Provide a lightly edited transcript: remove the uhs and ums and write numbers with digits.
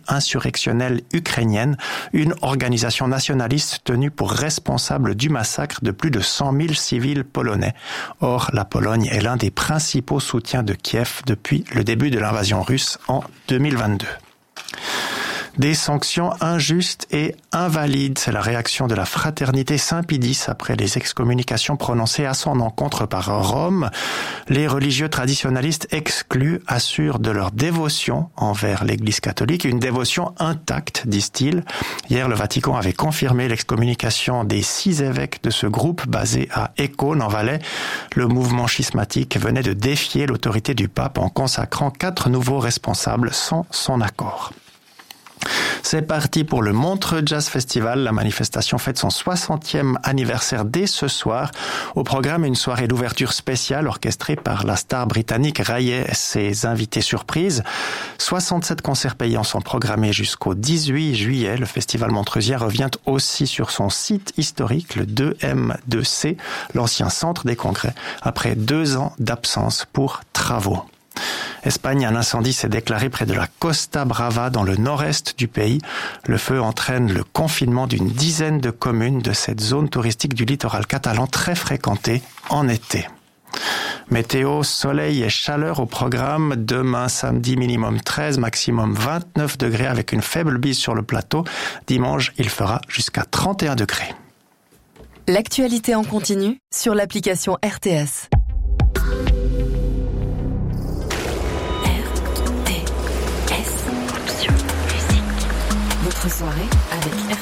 insurrectionnelle ukrainienne, une organisation nationaliste tenue pour responsable du massacre de plus de 100 000 civils polonais. Or, la Pologne est l'un des principaux soutiens de Kiev depuis le début de l'invasion russe en 2022. Des sanctions injustes et invalides, c'est la réaction de la fraternité Saint-Pie X après les excommunications prononcées à son encontre par Rome. Les religieux traditionalistes exclus assurent de leur dévotion envers l'Église catholique, une dévotion intacte, disent-ils. Hier, le Vatican avait confirmé l'excommunication des 6 évêques de ce groupe basé à Écaune, en Valais. Le mouvement schismatique venait de défier l'autorité du pape en consacrant 4 nouveaux responsables sans son accord. C'est parti pour le Montreux Jazz Festival. La manifestation fête son 60e anniversaire dès ce soir. Au programme, une soirée d'ouverture spéciale orchestrée par la star britannique Raye et ses invités surprises. 67 concerts payants sont programmés jusqu'au 18 juillet. Le festival montreusien revient aussi sur son site historique, le 2M2C, l'ancien centre des congrès, après 2 ans d'absence pour travaux. Espagne, un incendie s'est déclaré près de la Costa Brava dans le nord-est du pays. Le feu entraîne le confinement d'une dizaine de communes de cette zone touristique du littoral catalan très fréquentée en été. Météo, soleil et chaleur au programme. Demain, samedi, minimum 13, maximum 29 degrés avec une faible bise sur le plateau. Dimanche, il fera jusqu'à 31 degrés. L'actualité en continu sur l'application RTS. Votre soirée avec